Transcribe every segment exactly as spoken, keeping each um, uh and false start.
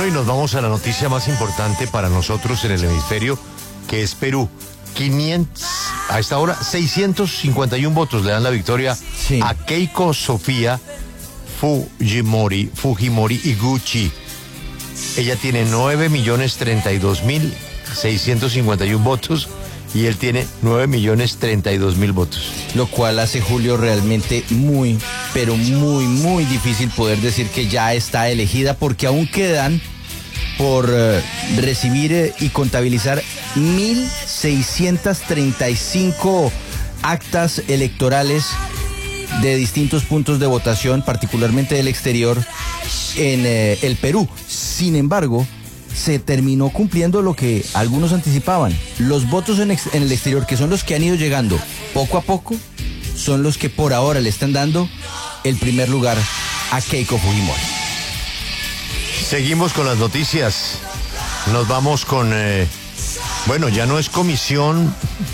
Bueno, y nos vamos a la noticia más importante para nosotros en el hemisferio, que es Perú. quinientos, a esta hora, seiscientos cincuenta y uno votos le dan la victoria sí. a Keiko Sofía Fujimori, Fujimori Iguchi. Ella tiene nueve millones treinta y dos mil seiscientos cincuenta y uno votos y él tiene nueve millones treinta y dos mil votos. Lo cual hace, Julio, realmente muy, pero muy, muy difícil poder decir que ya está elegida, porque aún quedan por uh, recibir uh, y contabilizar mil seiscientas treinta y cinco actas electorales de distintos puntos de votación, particularmente del exterior, en uh, el Perú. Sin embargo, se terminó cumpliendo lo que algunos anticipaban. Los votos en, ex, en el exterior, que son los que han ido llegando poco a poco, son los que por ahora le están dando el primer lugar a Keiko Fujimori. Seguimos con las noticias. Nos vamos con, eh, bueno, ya no es comisión,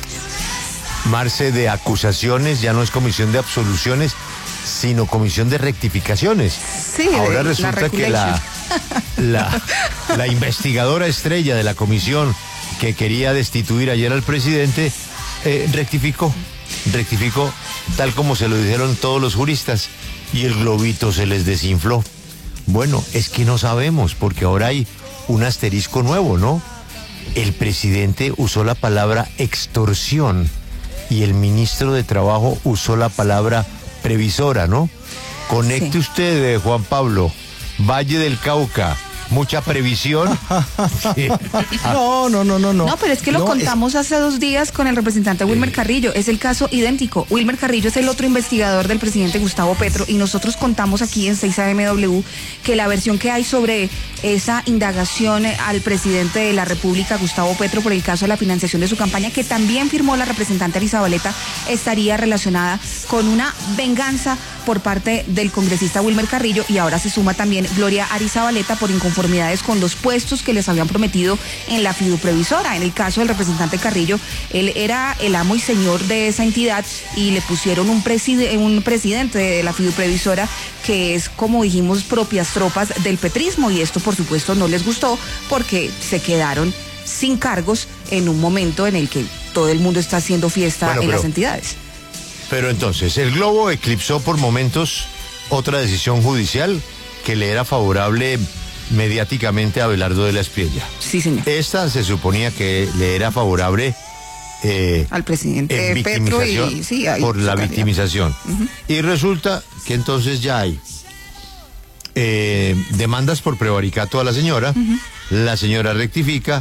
Marce, de acusaciones, ya no es comisión de absoluciones, sino comisión de rectificaciones. Sí, ahora resulta la que la, la, la investigadora estrella de la comisión que quería destituir ayer al presidente, eh, rectificó, rectificó tal como se lo dijeron todos los juristas, y el globito se les desinfló. Bueno, es que no sabemos, porque ahora hay un asterisco nuevo, ¿no? El presidente usó la palabra extorsión y el ministro de Trabajo usó la palabra previsora, ¿no? Conecte sí. usted, eh, Juan Pablo, Valle del Cauca, mucha previsión. Sí. No, no, no, no, no. No, pero es que lo no, contamos es... hace dos días con el representante Wilmer Carrillo. Es el caso idéntico. Wilmer Carrillo es el otro investigador del presidente Gustavo Petro, y nosotros contamos aquí en seis A M W que la versión que hay sobre esa indagación al presidente de la República, Gustavo Petro, por el caso de la financiación de su campaña, que también firmó la representante Arizabaleta, estaría relacionada con una venganza por parte del congresista Wilmer Carrillo, y ahora se suma también Gloria Arizabaleta por inconformidades con los puestos que les habían prometido en la fiduprevisora. En el caso del representante Carrillo, él era el amo y señor de esa entidad y le pusieron un, preside, un presidente de la fiduprevisora que es, como dijimos, propias tropas del petrismo, y esto por supuesto no les gustó porque se quedaron sin cargos en un momento en el que todo el mundo está haciendo fiesta bueno, en pero... las entidades. Pero entonces, el Globo eclipsó por momentos otra decisión judicial que le era favorable mediáticamente a Abelardo de la Espriella. Sí, señor. Esta se suponía que le era favorable eh, al presidente Petro y, sí, por la victimización. Uh-huh. Y resulta que entonces ya hay eh, demandas por prevaricato a la señora, uh-huh. la señora rectifica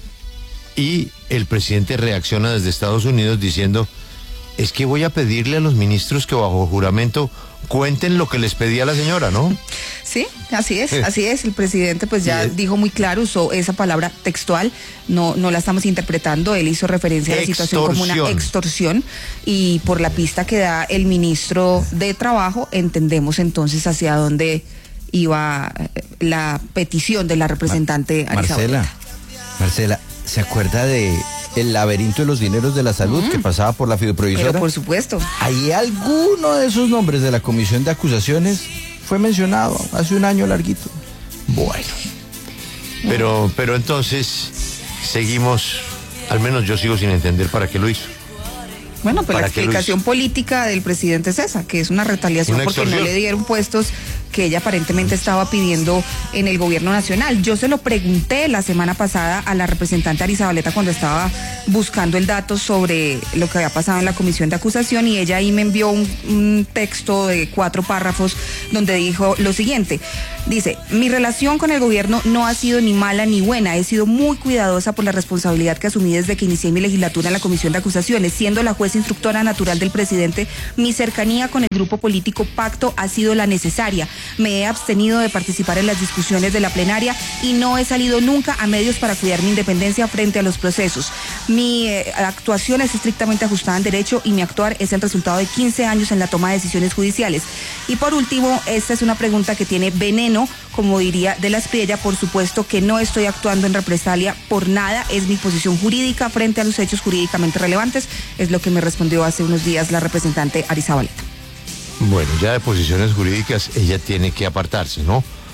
y el presidente reacciona desde Estados Unidos diciendo: es que voy a pedirle a los ministros que bajo juramento cuenten lo que les pedía la señora, ¿no? Sí, así es, así es. El presidente pues ya dijo muy claro, usó esa palabra textual, no, no la estamos interpretando. Él hizo referencia a la situación como una extorsión, y por la pista que da el ministro de Trabajo, entendemos entonces hacia dónde iba la petición de la representante Mar Marcela, Marcela, ¿se acuerda de el laberinto de los dineros de la salud mm. que pasaba por la fiduprevisora? Pero por supuesto. Ahí alguno de esos nombres de la comisión de acusaciones fue mencionado hace un año larguito. Bueno. Pero, pero entonces seguimos, al menos yo sigo sin entender para qué lo hizo. Bueno, pues la explicación política del presidente es esa, que es una retaliación una porque no le dieron puestos que ella aparentemente estaba pidiendo en el gobierno nacional. Yo se lo pregunté la semana pasada a la representante Arizabaleta cuando estaba buscando el dato sobre lo que había pasado en la comisión de acusación, y ella ahí me envió un, un texto de cuatro párrafos donde dijo lo siguiente. Dice: mi relación con el gobierno no ha sido ni mala ni buena, he sido muy cuidadosa por la responsabilidad que asumí desde que inicié mi legislatura en la comisión de acusaciones, siendo la juez instructora natural del presidente. Mi cercanía con el grupo político Pacto ha sido la necesaria. Me he abstenido de participar en las discusiones de la plenaria y no he salido nunca a medios para cuidar mi independencia frente a los procesos. Mi eh, actuación es estrictamente ajustada en derecho y mi actuar es el resultado de quince años en la toma de decisiones judiciales. Y por último, esta es una pregunta que tiene veneno, como diría de la Espriella. Por supuesto que no estoy actuando en represalia por nada, es mi posición jurídica frente a los hechos jurídicamente relevantes, es lo que me respondió hace unos días la representante Arizabaleta. Bueno, ya de posiciones jurídicas ella tiene que apartarse, ¿no?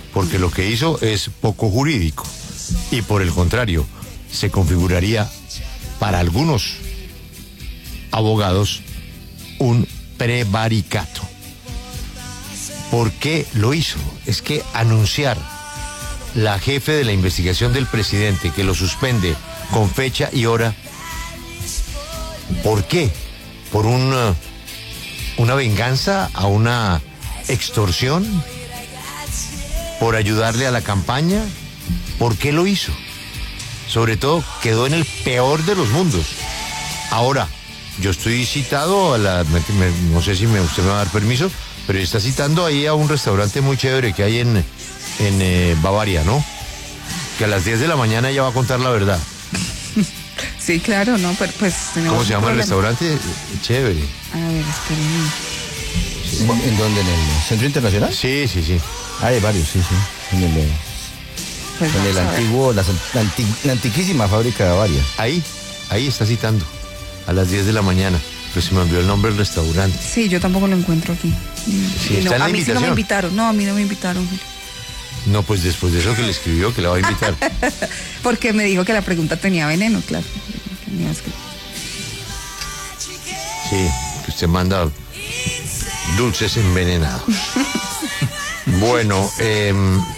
porque lo que hizo es poco jurídico y por el contrario, se configuraría para algunos abogados un prevaricato. ¿Por qué lo hizo? Es que anunciar la jefe de la investigación del presidente que lo suspende con fecha y hora, ¿por qué? ¿Por una, una venganza a una extorsión? ¿Por ayudarle a la campaña? ¿Por qué lo hizo? Sobre todo quedó en el peor de los mundos. Ahora, yo estoy citado a la, me, me, no sé si me, usted me va a dar permiso, pero está citando ahí a un restaurante muy chévere que hay en, en eh, Bavaria, ¿no? Que a las diez de la mañana ella va a contar la verdad. Sí, claro, ¿no? Pero pues tenemos ¿Cómo se llama problema. el restaurante? Chévere. A ver, espérenme. Sí. ¿En, ¿En dónde? ¿En el Centro Internacional? Sí, sí, sí. Ah, hay varios, sí, sí. En el, Pues en el antiguo, la, la, anti, la antiquísima fábrica de Bavaria. Ahí, ahí está citando. A las diez de la mañana. Pues se me olvidó el nombre del restaurante. Sí, yo tampoco lo encuentro aquí. Sí, Y está no, en la a mí sí no me invitación. invitaron. No, a mí no me invitaron. No, pues después de eso que le escribió, que la va a invitar. Porque me dijo que la pregunta tenía veneno, claro. Sí, que usted manda dulces envenenados. Bueno, eh,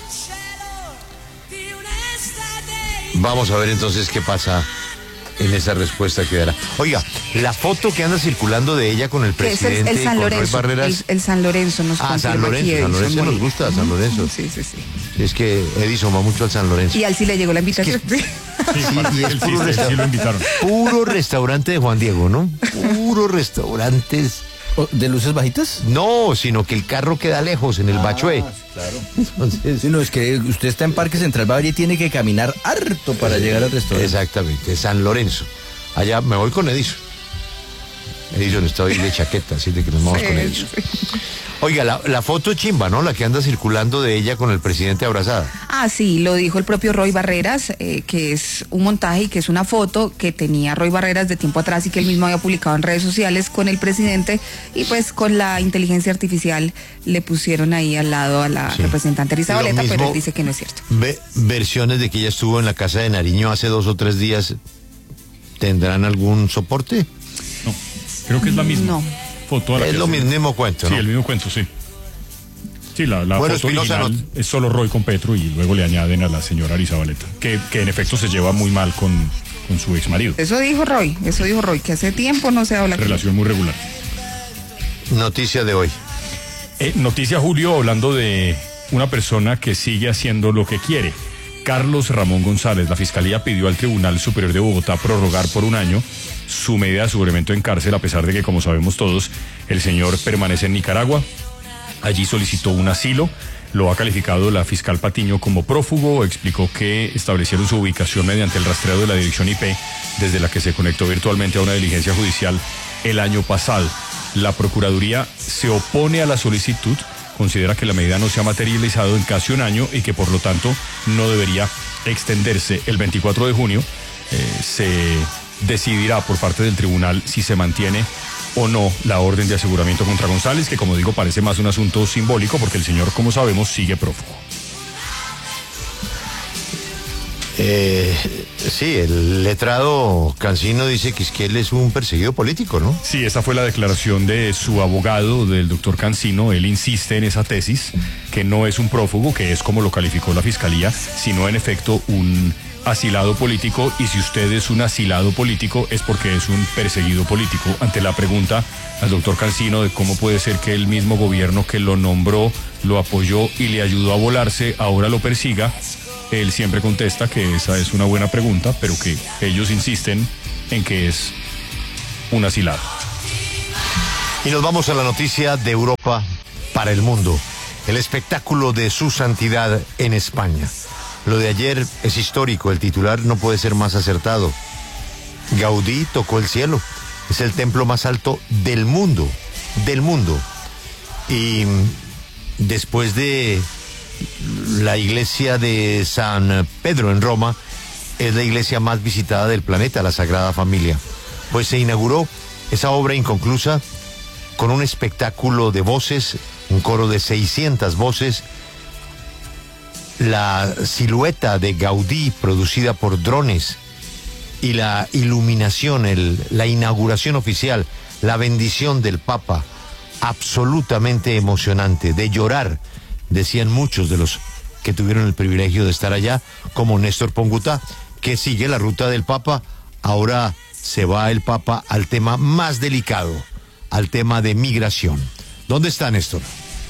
vamos a ver entonces qué pasa en esa respuesta que dará. Oiga, la foto que anda circulando de ella con el presidente Es el, el San y con Roy Lorenzo. Barreras. El, el San Lorenzo nos Ah, San confirma Lorenzo, aquí San Edison Lorenzo nos Morillo. gusta, San Lorenzo. Sí, sí, sí. Es que Edison va mucho al San Lorenzo. Y a él sí le llegó la invitación. Sí, y es él puro, sí, resta- sí lo invitaron. puro restaurante de Juan Diego, ¿no? Puro restaurantes. ¿De luces bajitas? No, sino que el carro queda lejos, en el Bachué. Claro. Entonces, Sí, no, es que usted está en Parque Central Bavaria y tiene que caminar harto para llegar al restaurante. exactamente, San Lorenzo. Allá me voy con Edison. Edison está hoy de chaqueta, así de que nos vamos Sí, con Edison. sí. Oiga, la, la foto chimba, ¿no? La que anda circulando de ella con el presidente abrazada. Ah, sí, lo dijo el propio Roy Barreras, eh, que es un montaje y que es una foto que tenía Roy Barreras de tiempo atrás y que él mismo había publicado en redes sociales con el presidente y pues con la inteligencia artificial le pusieron ahí al lado a la Sí. representante Elizabeth, Lo pero él mismo- dice que no es cierto. Ve, versiones de que ella estuvo en la casa de Nariño hace dos o tres días. ¿Tendrán algún soporte? No, creo que es la misma No. foto. a la Es que lo se- mismo, mismo cuento, Sí, ¿no? el mismo cuento, sí. Sí, la, la Bueno, foto Espinosa, original no- es solo Roy con Petro y luego le añaden a la señora Arizabaleta, que, que en efecto se lleva muy mal con, con su ex marido. Eso dijo Roy, eso dijo Roy, que hace tiempo no se habla. Relación muy regular. Noticia de hoy. Eh, noticia, Julio, hablando de una persona que sigue haciendo lo que quiere. Carlos Ramón González, la Fiscalía pidió al Tribunal Superior de Bogotá prorrogar por un año su medida de aseguramiento en cárcel, a pesar de que, como sabemos todos, el señor permanece en Nicaragua. Allí solicitó un asilo. Lo ha calificado la fiscal Patiño como prófugo. Explicó que establecieron su ubicación mediante el rastreo de la dirección I P desde la que se conectó virtualmente a una diligencia judicial el año pasado. La Procuraduría se opone a la solicitud, considera que la medida no se ha materializado en casi un año y que por lo tanto no debería extenderse. El veinticuatro de junio eh, se decidirá por parte del tribunal si se mantiene o no la orden de aseguramiento contra González, que como digo parece más un asunto simbólico porque el señor, como sabemos, sigue prófugo. Eh, sí, el letrado Cancino dice que es que él es un perseguido político, ¿no? Sí, esa fue la declaración de su abogado, del doctor Cancino. Él insiste en esa tesis, que no es un prófugo, que es como lo calificó la fiscalía, sino en efecto un asilado político, y si usted es un asilado político es porque es un perseguido político. Ante la pregunta al doctor Cancino de cómo puede ser que el mismo gobierno que lo nombró, lo apoyó y le ayudó a volarse, ahora lo persiga, él siempre contesta que esa es una buena pregunta, pero que ellos insisten en que es un asilado. Y nos vamos a la noticia de Europa para el mundo. El espectáculo de su santidad en España. Lo de ayer es histórico, el titular no puede ser más acertado. Gaudí tocó el cielo. Es el templo más alto del mundo, del mundo. Y después de la iglesia de San Pedro en Roma, es la iglesia más visitada del planeta, la Sagrada Familia. Pues se inauguró esa obra inconclusa con un espectáculo de voces, un coro de seiscientas voces, la silueta de Gaudí producida por drones y la iluminación, el, la inauguración oficial, la bendición del Papa, absolutamente emocionante, de llorar, decían muchos de los que tuvieron el privilegio de estar allá, como Néstor Pongutá, que sigue la ruta del Papa. Ahora se va el Papa al tema más delicado, al tema de migración. ¿Dónde está, Néstor?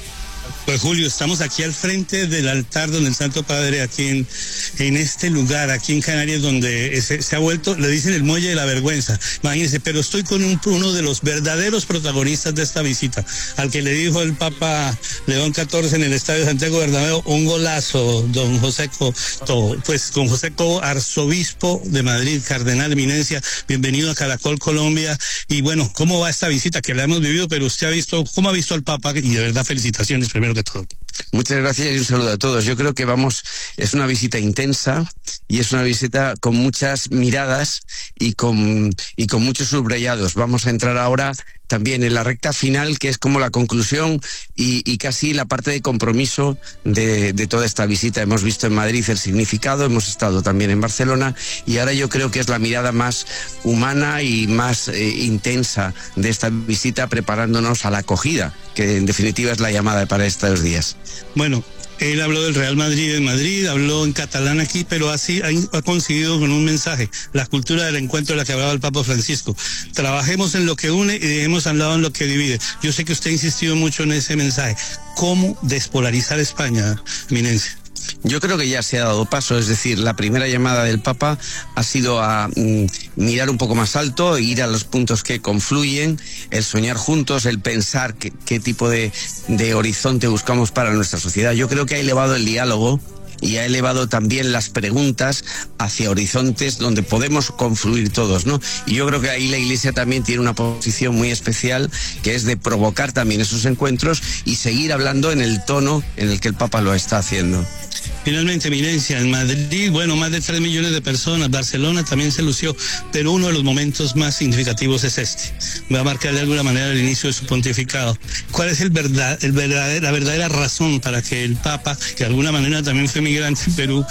Pues Julio, estamos aquí al frente del altar donde el Santo Padre, aquí en, en este lugar, aquí en Canarias, donde se, se ha vuelto, le dicen el muelle de la vergüenza. Imagínense, pero estoy con un, uno de los verdaderos protagonistas de esta visita, al que le dijo el Papa León catorce en el Estadio Santiago Bernabéu, un golazo, don José Cobo, pues con José Cobo, arzobispo de Madrid, cardenal eminencia, bienvenido a Caracol Colombia. Y bueno, ¿cómo va esta visita que la hemos vivido? Pero usted ha visto, ¿cómo ha visto al Papa? Y de verdad, felicitaciones primero que todo. Muchas gracias y un saludo a todos. Yo creo que vamos, es una visita intensa y es una visita con muchas miradas y con, y con muchos subrayados. Vamos a entrar ahora también en la recta final, que es como la conclusión y, y casi la parte de compromiso de, de toda esta visita. Hemos visto en Madrid el significado, hemos estado también en Barcelona y ahora yo creo que es la mirada más humana y más eh, intensa de esta visita, preparándonos a la acogida, que en definitiva es la llamada para estos días. Bueno, él habló del Real Madrid en Madrid, habló en catalán aquí, pero así ha, ha coincidido con un mensaje, la cultura del encuentro de la que hablaba el Papa Francisco. Trabajemos en lo que une y hemos hablado en lo que divide. Yo sé que usted ha insistido mucho en ese mensaje. ¿Cómo despolarizar España, eminencia? Yo creo que ya se ha dado paso, es decir, la primera llamada del Papa ha sido a mm, mirar un poco más alto, ir a los puntos que confluyen, el soñar juntos, el pensar qué, qué tipo de, de horizonte buscamos para nuestra sociedad. Yo creo que ha elevado el diálogo y ha elevado también las preguntas hacia horizontes donde podemos confluir todos, ¿no? Y yo creo que ahí la Iglesia también tiene una posición muy especial, que es de provocar también esos encuentros y seguir hablando en el tono en el que el Papa lo está haciendo. Finalmente, eminencia, en Madrid, bueno, más de tres millones de personas, Barcelona también se lució, pero uno de los momentos más significativos es este. Va a marcar de alguna manera el inicio de su pontificado. ¿Cuál es el verdad, el verdadero, la verdadera razón para que el Papa, que de alguna manera también fue migrante en Perú,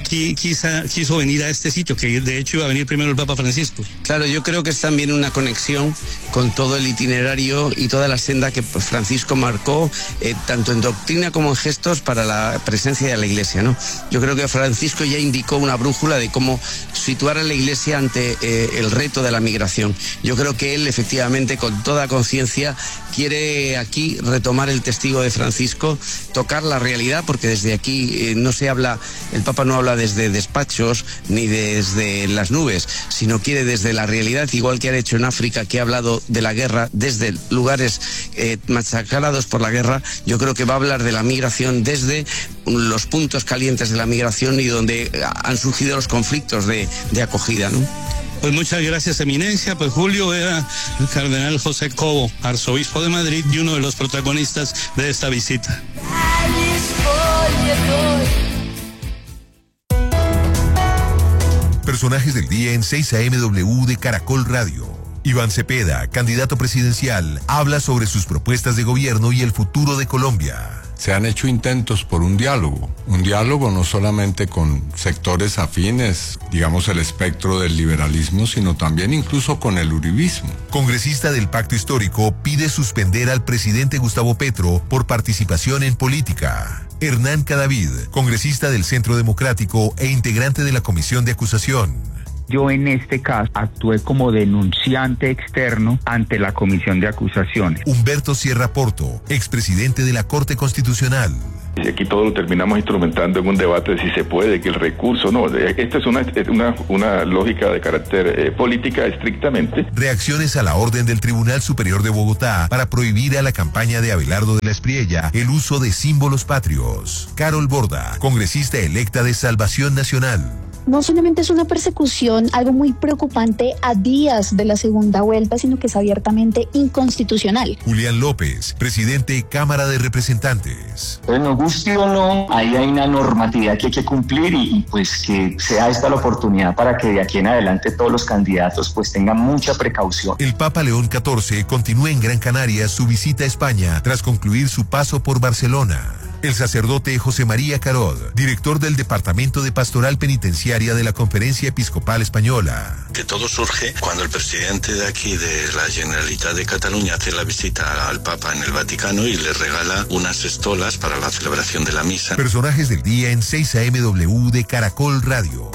quisa, quiso venir a este sitio, que de hecho iba a venir primero el Papa Francisco? Claro, yo creo que es también una conexión con todo el itinerario y toda la senda que Francisco marcó, eh, tanto en doctrina como en gestos, para la presencia de la Iglesia, ¿no? Yo creo que Francisco ya indicó una brújula de cómo situar a la Iglesia ante eh, el reto de la migración. Yo creo que él, efectivamente, con toda conciencia, quiere aquí retomar el testigo de Francisco, tocar la realidad, porque desde aquí eh, no se habla, el Papa no habla desde despachos ni desde las nubes, sino quiere desde la realidad, igual que ha hecho en África, que ha hablado de la guerra desde lugares eh, machacrados por la guerra. Yo creo que va a hablar de la migración desde los puntos calientes de la migración y donde han surgido los conflictos de, de acogida, ¿no? Pues muchas gracias, eminencia. Pues Julio era el cardenal José Cobo, arzobispo de Madrid y uno de los protagonistas de esta visita. Personajes del día en seis A M W de Caracol Radio. Iván Cepeda, candidato presidencial, habla sobre sus propuestas de gobierno y el futuro de Colombia. Se han hecho intentos por un diálogo, un diálogo no solamente con sectores afines, digamos el espectro del liberalismo, sino también incluso con el uribismo. Congresista del Pacto Histórico pide suspender al presidente Gustavo Petro por participación en política. Hernán Cadavid, congresista del Centro Democrático e integrante de la Comisión de Acusación. Yo en este caso actué como denunciante externo ante la Comisión de Acusaciones. Humberto Sierra Porto, expresidente de la Corte Constitucional. Y aquí todo lo terminamos instrumentando en un debate de si se puede, que el recurso, no, esta es una, una, una lógica de carácter eh, política estrictamente. Reacciones a la orden del Tribunal Superior de Bogotá para prohibir a la campaña de Abelardo de la Espriella el uso de símbolos patrios. Carol Borda, congresista electa de Salvación Nacional. No solamente es una persecución, algo muy preocupante a días de la segunda vuelta, sino que es abiertamente inconstitucional. Julián López, presidente Cámara de Representantes. Pues nos guste o no, ahí hay una normatividad que hay que cumplir y, y pues que sea esta la oportunidad para que de aquí en adelante todos los candidatos pues tengan mucha precaución. El Papa León catorce continúa en Gran Canaria su visita a España tras concluir su paso por Barcelona. El sacerdote José María Carod, director del Departamento de Pastoral Penitenciaria de la Conferencia Episcopal Española. Que todo surge cuando el presidente de aquí, de la Generalitat de Cataluña, hace la visita al Papa en el Vaticano y le regala unas estolas para la celebración de la misa. Personajes del día en seis A M W de Caracol Radio.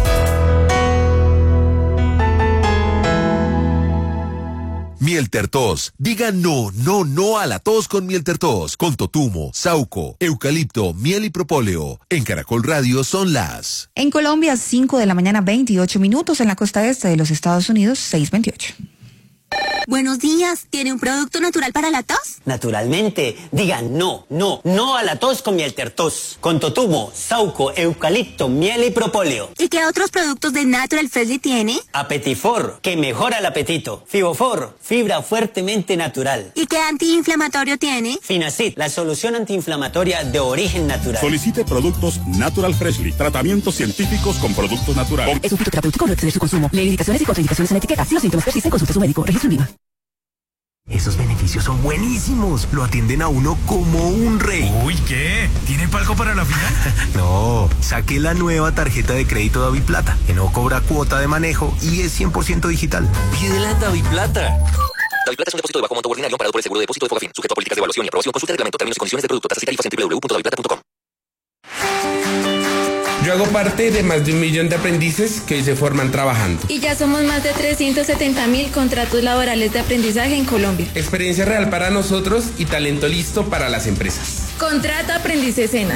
Mieltertos. Diga no, no, no a la tos con Mieltertos. Con totumo, sauco, eucalipto, miel y propóleo. En Caracol Radio son las... En Colombia, cinco de la mañana, veintiocho minutos. En la costa este de los Estados Unidos, seis veintiocho. Buenos días, ¿tiene un producto natural para la tos? Naturalmente, digan no, no, no a la tos con Mieltertos, con totumo, sauco, eucalipto, miel y propóleo. ¿Y qué otros productos de Natural Freshly tiene? Apetifor, que mejora el apetito. Fibofor, fibra fuertemente natural. ¿Y qué antiinflamatorio tiene? Finacid, la solución antiinflamatoria de origen natural. Solicite productos Natural Freshly, tratamientos científicos con productos naturales. Es un fitoterapéutico, no excede su consumo. Lee indicaciones y contraindicaciones en etiqueta. Si los síntomas persisten, consulte a su médico. Registro en IVA. Esos beneficios son buenísimos. Lo atienden a uno como un rey. Uy, ¿qué? ¿Tiene palco para la final? No, saqué la nueva tarjeta de crédito Daviplata, que no cobra cuota de manejo y es cien por ciento digital. Pídela Daviplata. Daviplata es un depósito de bajo monto ordinario amparado por el seguro de depósito de Fogafín, sujeto a políticas de evaluación y aprobación. Consulta el reglamento, términos y condiciones de producto, tasas y tarifas en doble u doble u doble u punto daviplata punto com. Yo hago parte de más de un millón de aprendices que hoy se forman trabajando. Y ya somos más de trescientos setenta mil contratos laborales de aprendizaje en Colombia. Experiencia real para nosotros y talento listo para las empresas. Contrata Aprendiz Sena.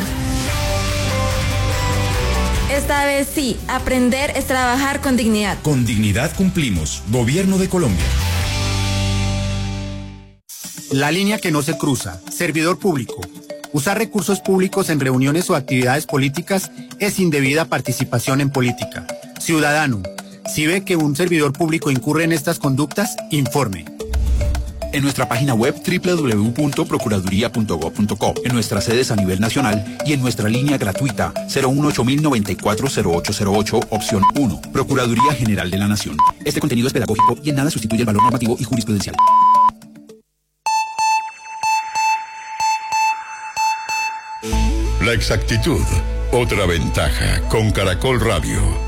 Esta vez sí, aprender es trabajar con dignidad. Con dignidad cumplimos. Gobierno de Colombia. La línea que no se cruza. Servidor público. Usar recursos públicos en reuniones o actividades políticas es indebida participación en política. Ciudadano, si ve que un servidor público incurre en estas conductas, informe. En nuestra página web doble u doble u doble u punto procuraduría punto gob punto co, en nuestras sedes a nivel nacional y en nuestra línea gratuita cero uno ocho mil noventa y cuatro cero ocho cero ocho, opción uno. Procuraduría General de la Nación. Este contenido es pedagógico y en nada sustituye el valor normativo y jurisprudencial. La exactitud, otra ventaja con Caracol Radio.